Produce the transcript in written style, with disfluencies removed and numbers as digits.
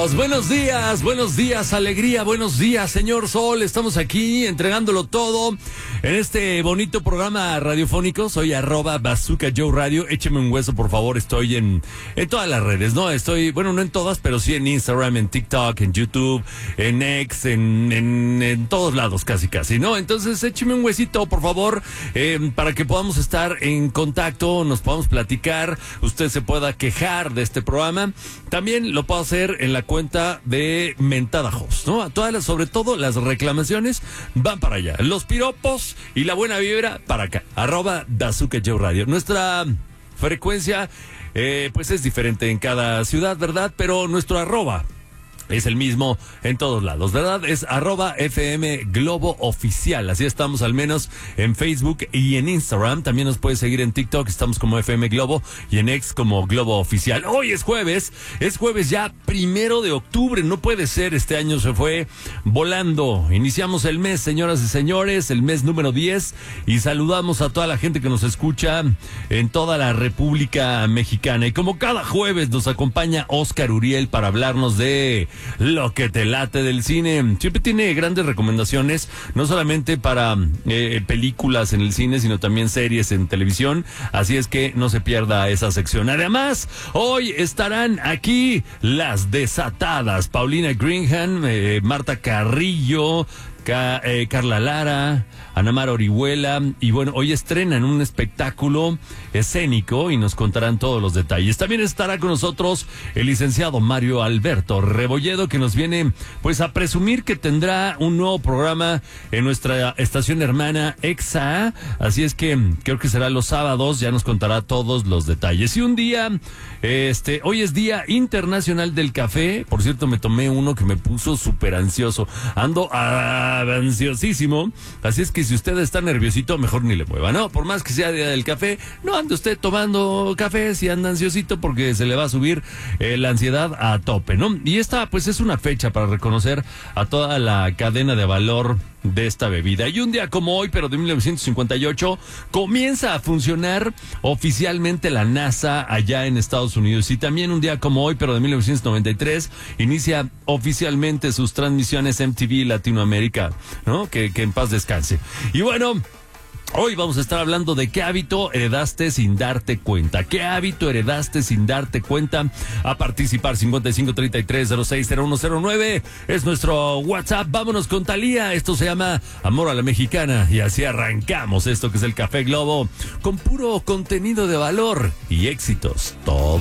buenos días, alegría, buenos días, señor Sol. Estamos aquí entregándolo todo en este bonito programa radiofónico. Soy @Bazooka Joe Radio. Écheme un hueso, por favor. Estoy en todas las redes, ¿no? Bueno, no en todas, pero sí en Instagram, en TikTok, en YouTube, en X, en todos lados, casi, ¿no? Entonces, écheme un huesito, por favor, para que podamos estar en contacto, nos podamos platicar, usted se pueda quejar de este programa. También lo puedo hacer en la cuenta de Mentada Host, ¿no? Sobre todo las reclamaciones van para allá. Los piropos y la buena vibra para acá. @Bazooka Joe Radio. Nuestra frecuencia, pues es diferente en cada ciudad, ¿verdad? Pero nuestro arroba es el mismo en todos lados, ¿verdad? Es @FM Globo Oficial. Así estamos al menos en Facebook y en Instagram. También nos puedes seguir en TikTok. Estamos como FM Globo y en X como Globo Oficial. Hoy es jueves ya 1 de octubre. No puede ser, este año se fue volando. Iniciamos el mes, señoras y señores, el mes número 10. Y saludamos a toda la gente que nos escucha en toda la República Mexicana. Y como cada jueves nos acompaña Oscar Uriel para hablarnos de lo que te late del cine. Siempre tiene grandes recomendaciones, no solamente para películas en el cine, sino también series en televisión. Así es que no se pierda esa sección. Además, hoy estarán aquí las desatadas. Paulina Greenham, Marta Carrillo, Carla Lara, Ana Mar Orihuela, y bueno, hoy estrenan un espectáculo escénico y nos contarán todos los detalles. También estará con nosotros el licenciado Mario Alberto Rebolledo, que nos viene pues a presumir que tendrá un nuevo programa en nuestra estación hermana EXA, así es que creo que será los sábados, ya nos contará todos los detalles. Y un día, hoy es Día Internacional del Café. Por cierto, me tomé uno que me puso súper ansioso, ando ansiosísimo, así es que si usted está nerviosito, mejor ni le mueva, ¿no? Por más que sea Día del Café, no ande usted tomando café si anda ansiosito, porque se le va a subir la ansiedad a tope, ¿no? Y esta pues es una fecha para reconocer a toda la cadena de valor de esta bebida. Y un día como hoy, pero de 1958, comienza a funcionar oficialmente la NASA allá en Estados Unidos. Y también un día como hoy, pero de 1993, inicia oficialmente sus transmisiones MTV Latinoamérica, ¿no? Que en paz descanse. Y bueno, hoy vamos a estar hablando de qué hábito heredaste sin darte cuenta. ¿Qué hábito heredaste sin darte cuenta? A participar, 5533060109 es nuestro WhatsApp. Vámonos con Thalía. Esto se llama Amor a la Mexicana. Y así arrancamos esto que es el Café Globo, con puro contenido de valor y éxitos. Todo